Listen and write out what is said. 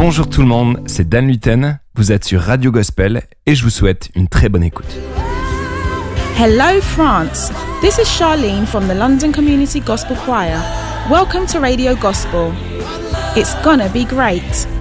Bonjour tout le monde, c'est Dan Luten, vous êtes sur Radio Gospel et je vous souhaite une très bonne écoute. Hello France, this is Charlene from the London Community Gospel Choir. Welcome to Radio Gospel. It's gonna be great.